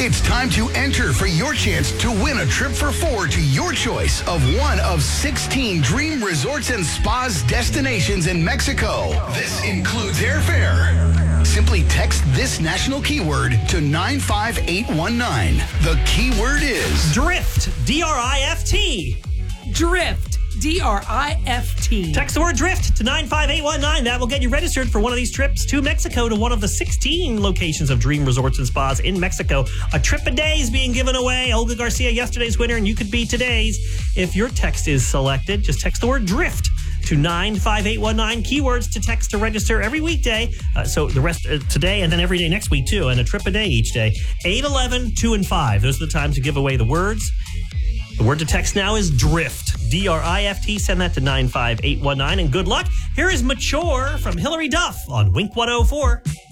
It's time to enter for your chance to win a trip for four to your choice of one of 16 dream resorts and spas destinations in Mexico. This includes airfare. Simply text this national keyword to 95819. The keyword is Drift. D-R-I-F-T. Drift. D-R-I-F-T. Text the word drift to 95819. That will get you registered for one of these trips to Mexico, to one of the 16 locations of dream resorts and spas in Mexico. A trip a day is being given away. Olga Garcia, yesterday's winner, and you could be today's. If your text is selected, just text the word drift to 95819. Keywords to text to register every weekday. So the rest today and then every day next week too, and a trip a day each day. 8, 2, and 5. Those are the times to give away the words. The word to text now is drift. D-R-I-F-T. Send that to 95819, and good luck. Here is Mature from Hillary Duff on Wink 104.